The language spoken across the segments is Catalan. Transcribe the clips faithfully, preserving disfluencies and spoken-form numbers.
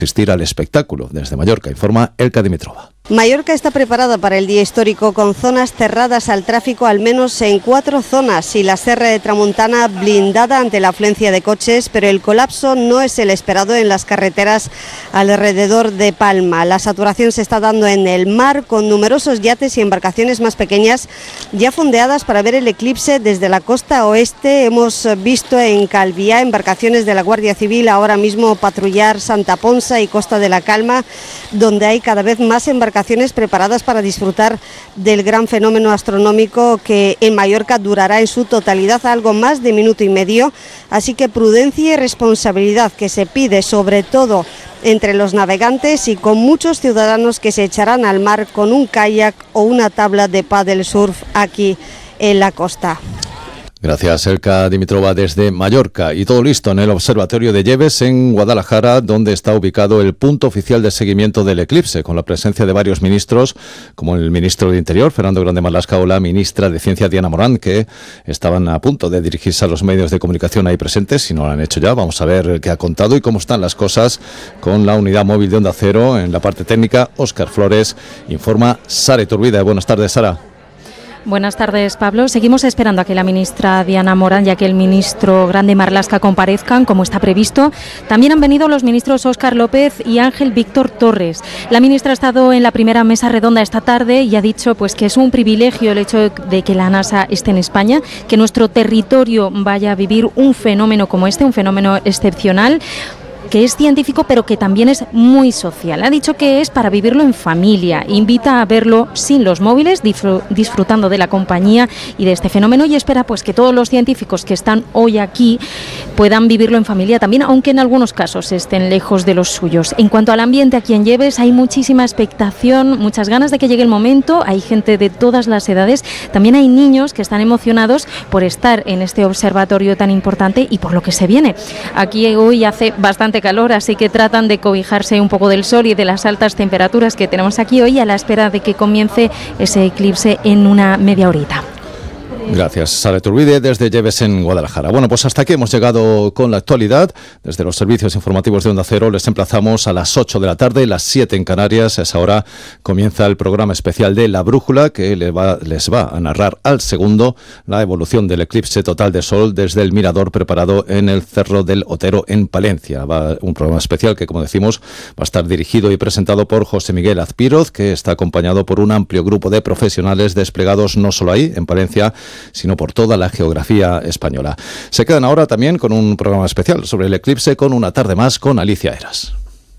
asistir al espectáculo. Desde Mallorca informa Elka Dimitrova. Mallorca está preparada para el día histórico con zonas cerradas al tráfico al menos en cuatro zonas y la Serra de Tramuntana blindada ante la afluencia de coches, pero el colapso no es el esperado en las carreteras alrededor de Palma. La saturación se está dando en el mar con numerosos yates y embarcaciones más pequeñas ya fondeadas para ver el eclipse desde la costa oeste. Hemos visto en Calviá embarcaciones de la Guardia Civil ahora mismo patrullar Santa Ponsa y Costa de la Calma, donde hay cada vez más embarcaciones preparadas para disfrutar del gran fenómeno astronómico que en Mallorca durará en su totalidad algo más de minuto y medio, así que prudencia y responsabilidad que se pide sobre todo entre los navegantes y con muchos ciudadanos que se echarán al mar con un kayak o una tabla de paddle surf aquí en la costa. Gracias, Elka Dimitrova, desde Mallorca. Y todo listo en el Observatorio de Lleves, en Guadalajara, donde está ubicado el punto oficial de seguimiento del eclipse, con la presencia de varios ministros, como el ministro de Interior, Fernando Grande Marlaska, o la ministra de Ciencia, Diana Morán, que estaban a punto de dirigirse a los medios de comunicación ahí presentes. Si no lo han hecho ya, vamos a ver qué ha contado y cómo están las cosas con la unidad móvil de Onda Cero. En la parte técnica, Óscar Flores, informa Sara Iturbide. Buenas tardes, Sara. Buenas tardes, Pablo. Seguimos esperando a que la ministra Diana Morán y a que el ministro Grande Marlaska comparezcan, como está previsto. También han venido los ministros Óscar López y Ángel Víctor Torres. La ministra ha estado en la primera mesa redonda esta tarde y ha dicho pues, que es un privilegio el hecho de que la NASA esté en España, que nuestro territorio vaya a vivir un fenómeno como este, un fenómeno excepcional, que es científico pero que también es muy social. Ha dicho que es para vivirlo en familia, invita a verlo sin los móviles, disfrutando de la compañía y de este fenómeno, y espera pues que todos los científicos que están hoy aquí puedan vivirlo en familia también, aunque en algunos casos estén lejos de los suyos. En cuanto al ambiente aquí en Lleves, hay muchísima expectación, muchas ganas de que llegue el momento, hay gente de todas las edades, también hay niños que están emocionados por estar en este observatorio tan importante y por lo que se viene. Aquí hoy hace bastante calor, así que tratan de cobijarse un poco del sol y de las altas temperaturas que tenemos aquí hoy, a la espera de que comience ese eclipse en una media horita. Gracias, Sara Iturbide, desde Lleves, en Guadalajara. Bueno, pues hasta aquí hemos llegado con la actualidad. Desde los servicios informativos de Onda Cero les emplazamos a las ocho de la tarde, las siete en Canarias. A esa hora comienza el programa especial de La Brújula, que les va, les va a narrar al segundo la evolución del eclipse total de sol desde el mirador preparado en el Cerro del Otero, en Palencia. Va un programa especial que, como decimos, va a estar dirigido y presentado por José Miguel Azpiroz, que está acompañado por un amplio grupo de profesionales desplegados no solo ahí, en Palencia, sino por toda la geografía española. Se quedan ahora también con un programa especial sobre el eclipse, con Una tarde más con Alicia Eras.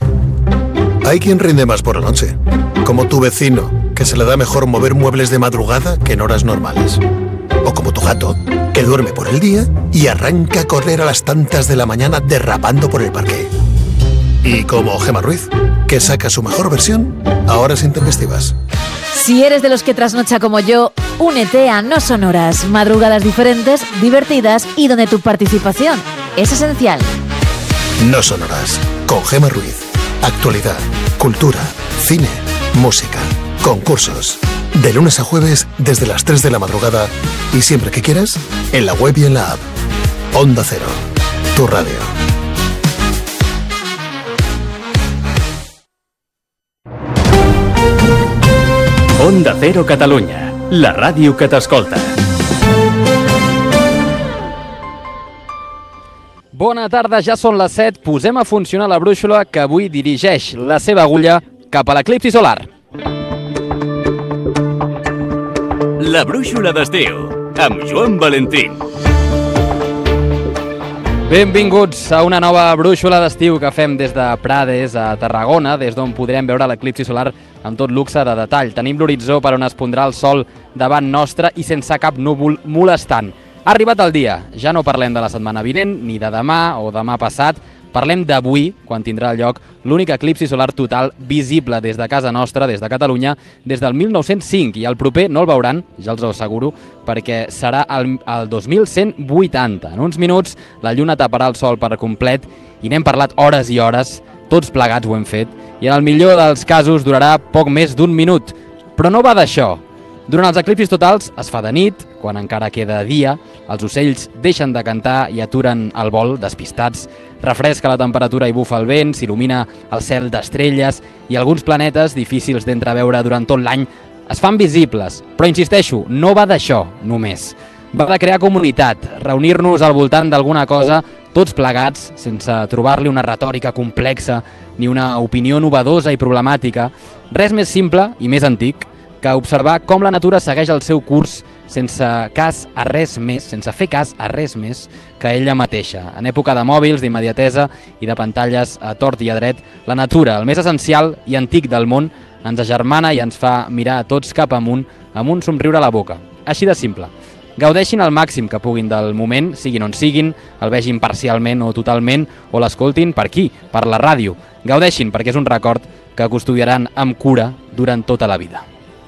Hay quien rinde más por la noche, como tu vecino, que se le da mejor mover muebles de madrugada que en horas normales. O como tu gato, que duerme por el día y arranca a correr a las tantas de la mañana derrapando por el parque. Y como Gemma Ruiz, que saca su mejor versión a horas intempestivas. Si eres de los que trasnocha como yo, únete a No Son Horas, madrugadas diferentes, divertidas y donde tu participación es esencial. No Son Horas, con Gemma Ruiz. Actualidad, cultura, cine, música, concursos. De lunes a jueves desde las tres de la madrugada y siempre que quieras, en la web y en la app. Onda Cero, tu radio. Onda Cero Catalunya, la ràdio que t'escolta. Bona tarda, ja són les set. Posem a funcionar la brúixola que avui dirigeix la seva agulla cap a l'eclipsi solar. La brúixola d'estiu, amb Joan Valentín. Benvinguts a una nova brúixola d'estiu que fem des de Prades, a Tarragona, des d'on podrem veure l'eclipsi solar amb tot luxe de detall. Tenim l'horitzó per on es pondrà el sol davant nostre i sense cap núvol molestant. Ha arribat el dia, ja no parlem de la setmana vinent, ni de demà o demà passat, parlem d'avui, quan tindrà lloc l'únic eclipsi solar total visible des de casa nostra, des de Catalunya, des del mil nou-cents cinc, i el proper no el veuran, ja els ho asseguro, perquè serà el, el dos mil cent vuitanta. En uns minuts la lluna taparà el sol per complet i n'hem parlat hores i hores, tots plegats ho hem fet, i en el millor dels casos durarà poc més d'un minut. Però no va d'això. Durant els eclipsis totals es fa de nit, quan encara queda dia, els ocells deixen de cantar i aturen el vol, despistats, refresca la temperatura i bufa el vent, s'il·lumina el cel d'estrelles i alguns planetes difícils d'entreveure durant tot l'any es fan visibles. Però insisteixo, no va d'això només. Va de crear comunitat, reunir-nos al voltant d'alguna cosa, tots plegats, sense trobar-li una retòrica complexa ni una opinió novedosa i problemàtica. Res més simple i més antic que observar com la natura segueix el seu curs sense cas a res més, sense fer cas a res més que ella mateixa. En època de mòbils, d'immediatesa i de pantalles a tort i a dret, la natura, el més essencial i antic del món, ens agermana i ens fa mirar a tots cap amunt amb un somriure a la boca. Així de simple. Gaudeixin al màxim que puguin del moment, siguin on siguin, el vegin parcialment o totalment, o l'escoltin per aquí, per la ràdio. Gaudeixin perquè és un record que custodiaran amb cura durant tota la vida.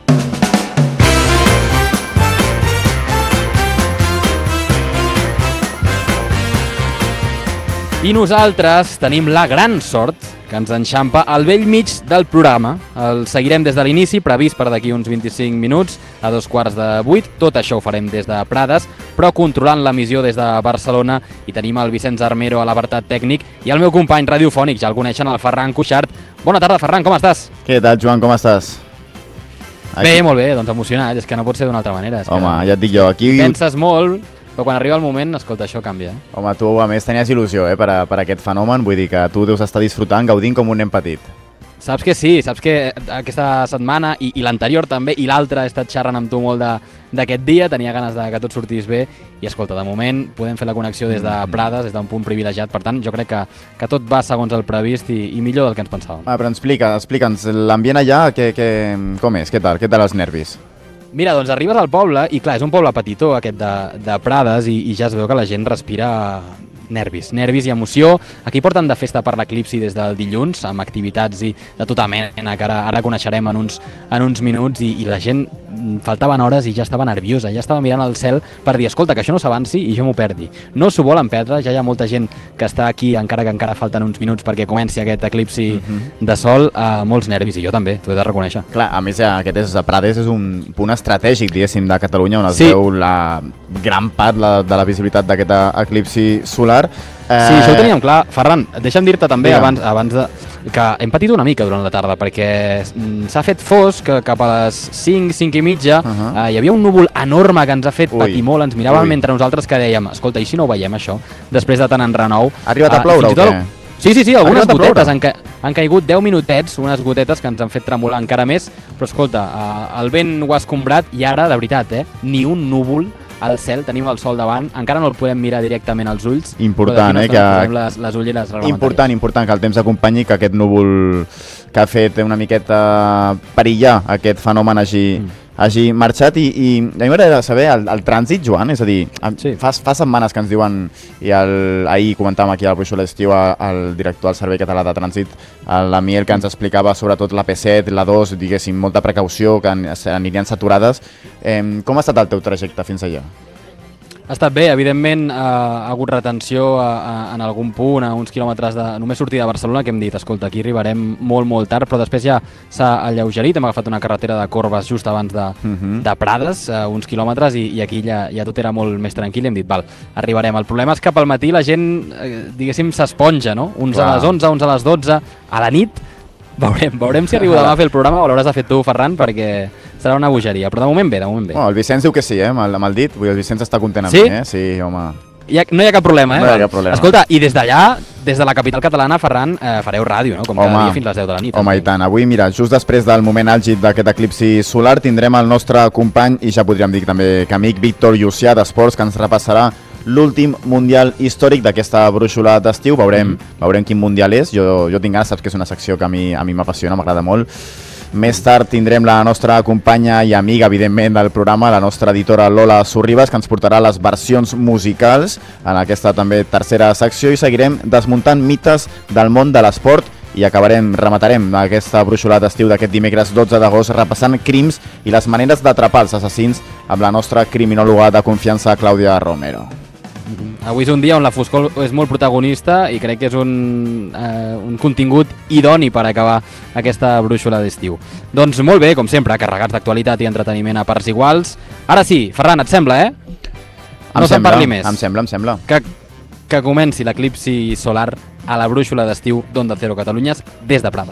I nosaltres tenim la gran sort que ens enxampa al vell mig del programa. El seguirem des de l'inici, previst per d'aquí uns vint-i-cinc minuts, a dos quarts de vuit. Tot això ho farem des de Prades, però controlant l'emissió des de Barcelona, i tenim el Vicenç Armero a l'apartat tècnic i el meu company radiofònic, ja el coneixen, el Ferran Cuixart. Bona tarda, Ferran, com estàs? Què tal, Joan, com estàs? Aquí... Bé, molt bé, doncs emocionat, és que no pot ser d'una altra manera. És Home, que... ja et dic jo, aquí... Penses molt... Però quan arriba el moment, escolta, això canvia. Eh? Home, tu a més tenies il·lusió eh, per, a, per aquest fenomen, vull dir que tu deus estar disfrutant, gaudint com un nen petit. Saps que sí, saps que aquesta setmana i, i l'anterior també, i l'altra he estat xerrant amb tu molt d'aquest dia, tenia ganes de que tot sortís bé, i escolta, de moment podem fer la connexió des de Prades, des d'un punt privilegiat, per tant, jo crec que, que tot va segons el previst i, i millor del que ens pensàvem. Ah, però explica, explica'ns, l'ambient allà, que, que, com és? Què tal? Què tal els nervis? Mira, doncs arribes al poble i clar, és un poble petitó aquest de, de Prades i, i ja es veu que la gent respira nervis, nervis i emoció. Aquí porten de festa per l'eclipsi des del dilluns, amb activitats i de tota mena que ara, ara coneixerem en uns, en uns minuts i, i la gent faltaven hores i ja estava nerviosa, ja estava mirant al cel per dir, escolta, que això no s'avanci i jo m'ho perdi. No s'ho volen perdre, ja hi ha molta gent que està aquí, encara que encara falten uns minuts perquè comenci aquest eclipsi uh-huh. de sol, uh, molts nervis, i jo també, t'ho he de reconèixer. Clar, a més, aquest és, Prades és un punt estratègic, diguéssim, de Catalunya, on es sí. veu la gran part la, de la visibilitat d'aquest eclipsi solar. Eh... Sí, això ho teníem clar. Ferran, deixa'm dir-te també, Digue'm. abans, abans de... que hem patit una mica durant la tarda, perquè s'ha fet fosc, que cap a les cinc, cinc i mitja, uh-huh. eh, hi havia un núvol enorme que ens ha fet ui, patir molt, ens miràvem ui. mentre nosaltres que dèiem, escolta, i si no ho veiem això, després de tant enrenou? Ha arribat a ploure uh, o què? Sí, sí, sí, algunes gotetes, han, ca han caigut deu minutets, unes gotetes que ens han fet tremolar encara més, però escolta, eh, el vent ho ha escombrat i ara, de veritat, eh, ni un núvol al cel, tenim el sol davant, encara no el podem mirar directament als ulls, important, però eh, que... les, les ulleres reglamentàries. Important, important que el temps acompanyi, que aquest núvol que ha fet una miqueta perillar aquest fenomen hagi, mm. hagi marxat i, i a mi m'agradaria saber el, el trànsit, Joan, és a dir, sí. fa, fa setmanes que ens diuen, i el, ahir comentàvem aquí al Bruixo l'Estiu el director del Servei Català de Trànsit, l'Amiel, que ens explicava sobretot la P set, la dos, diguéssim, molta precaució, que anirien saturades. Eh, com ha estat el teu trajecte fins allà? Ha estat bé, evidentment eh, ha hagut retenció a, a, en algun punt, a uns quilòmetres de només sortir de Barcelona, que hem dit, escolta, aquí arribarem molt, molt tard, però després ja s'ha alleugerit, hem agafat una carretera de corbes just abans de, uh-huh. de Prades, eh, uns quilòmetres, i, i aquí ja, ja tot era molt més tranquil, i hem dit, val, arribarem. El problema és que pel matí la gent, eh, diguéssim, s'esponja, no? Uns Clar. a les onze, uns a les dotze, a la nit, veurem, veurem si arribo demà a fer el programa o l'hauràs de fer tu, Ferran, perquè serà una bogeria, però de moment bé, de moment bé. Bueno, el Vicenç diu que sí, eh, amb el, amb el dit, vull dir, el Vicenç està content amb sí? mi, eh? Sí, home. Ja, no hi ha cap problema, eh? No hi ha cap problema. Escolta, i des d'allà, des de la capital catalana, Ferran, eh, fareu ràdio, no? Com cada home, dia fins les deu de la nit. Home, i tant. Avui, mira, just després del moment àlgid d'aquest eclipsi solar, tindrem el nostre company, i ja podríem dir també que amic, Víctor Llucià, d'Esports, que ens repassarà l'últim mundial històric d'aquesta brúixola d'estiu. Veurem, mm. veurem quin mundial és. Jo, jo tinc ganes, saps que és una secció que a mi a mi m'apassiona, m'agrada molt. Més tard tindrem la nostra companya i amiga, evidentment, del programa, la nostra editora Lola Sorribas, que ens portarà les versions musicals en aquesta també tercera secció, i seguirem desmuntant mites del món de l'esport i acabarem, rematarem aquesta brúixola d'estiu d'aquest dimecres dotze d'agost repassant crims i les maneres d'atrapar els assassins amb la nostra criminòloga de confiança, Clàudia Romero. Avui és un dia on la foscor és molt protagonista i crec que és un, eh, un contingut idoni per acabar aquesta brúixola d'estiu. Doncs molt bé, com sempre, carregats d'actualitat i entreteniment a parts iguals. Ara sí, Ferran, et sembla, eh? No se'n parli més. Em sembla, em sembla. Que, que comenci l'eclipsi solar a la brúixola d'estiu d'Onda Cero Catalunya des de Prada.